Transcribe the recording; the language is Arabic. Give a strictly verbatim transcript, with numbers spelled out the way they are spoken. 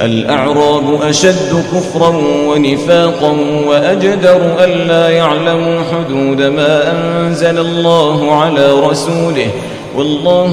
الأعراب أشد كفرا ونفاقا وأجدر ألا يعلموا حدود ما أنزل الله على رسوله والله